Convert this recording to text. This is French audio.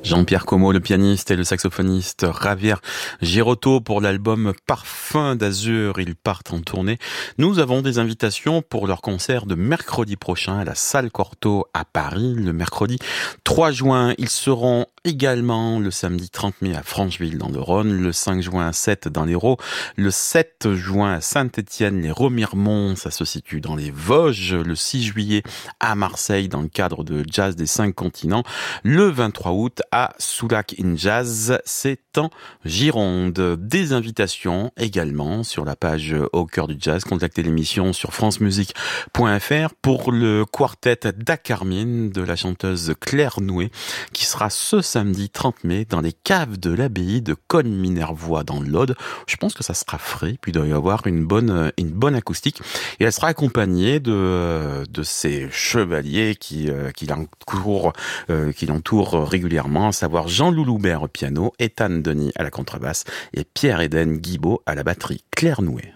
Jean-Pierre Como, le pianiste, et le saxophoniste Javier Girotto pour l'album Parfum d'Azur. Ils partent en tournée. Nous avons des invitations pour leur concert de mercredi prochain à la Salle Cortot à Paris, le mercredi 3 juin. Ils seront également le samedi 30 mai à Francheville dans le Rhône, le 5 juin à Sète dans l'Hérault, le 7 juin à Saint-Étienne, les Remiremont, ça se situe dans les Vosges, le 6 juillet à Marseille dans le cadre de Jazz des 5 continents, le 23 août à Soulac in Jazz, c'est en Gironde. Des invitations également sur la page Au cœur du jazz. Contactez l'émission sur francemusique.fr pour le quartet d'Acarmine de la chanteuse Claire Nouet qui sera ce samedi 30 mai dans les caves de l'abbaye de Cosne-Minervois dans l'Aude. Je pense que ça sera frais, puis il doit y avoir une bonne acoustique. Et elle sera accompagnée de ces chevaliers qui l'entourent régulièrement, à savoir Jean Louloubert au piano, Ethan Denis à la contrebasse et Pierre-Éden Guibaud à la batterie. Claire Nouet.